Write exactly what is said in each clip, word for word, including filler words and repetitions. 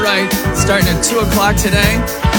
Right, starting at two o'clock today.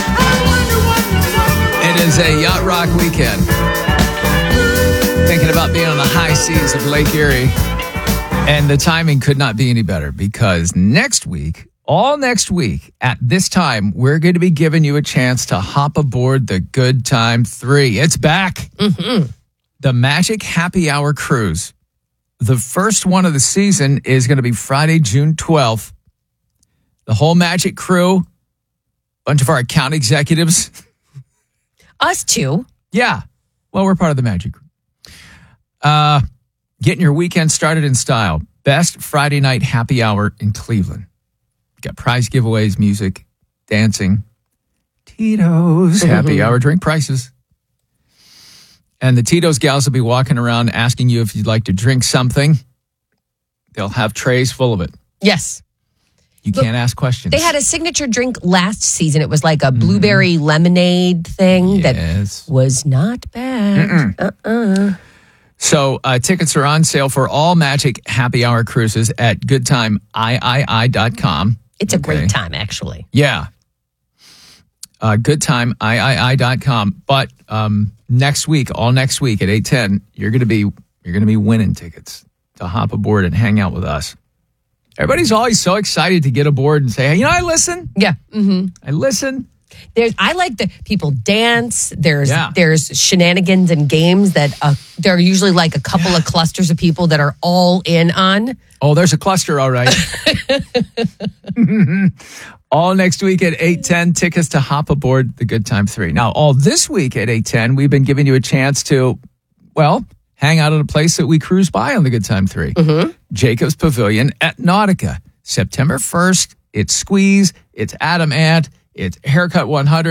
It is a Yacht Rock weekend. Thinking about being on the high seas of Lake Erie. And the timing could not be any better because next week, all next week, at this time, we're going to be giving you a chance to hop aboard the Good Time three. It's back. Mm-hmm. The Magic Happy Hour Cruise. The first one of the season is going to be Friday, June twelfth. The whole Magic crew, a bunch of our account executives. Us too. Yeah. Well, we're part of the Magic crew. Uh, getting your weekend started in style. Best Friday night happy hour in Cleveland. Got prize giveaways, music, dancing, Tito's happy hour drink prices. And the Tito's gals will be walking around asking you if you'd like to drink something. They'll have trays full of it. Yes. You Look, can't ask questions. They had a signature drink last season. It was like a blueberry mm. lemonade thing yes. that was not bad. Mm-mm. Uh-uh. So uh, tickets are on sale for all Magic Happy Hour cruises at good time I I I dot com. It's a okay. great time, actually. Yeah. Uh, good time I I I dot com. But um, next week, all next week at eight ten, you're gonna be you're gonna be winning tickets to hop aboard and hang out with us. Everybody's always so excited to get aboard and say, hey, you know, I listen. Yeah. Mm-hmm. I listen. There's, I like the people dance. There's yeah. there's shenanigans and games that uh, there are usually like a couple yeah. of clusters of people that are all in on. Oh, there's a cluster, all right. All next week at eight ten, tickets to hop aboard the Good Time three. Now, all this week at eight ten, we've been giving you a chance to, well, hang out at a place that we cruise by on the Good Time three. Mm-hmm. Jacobs Pavilion at Nautica. September first, it's Squeeze, it's Adam Ant, it's Haircut one hundred.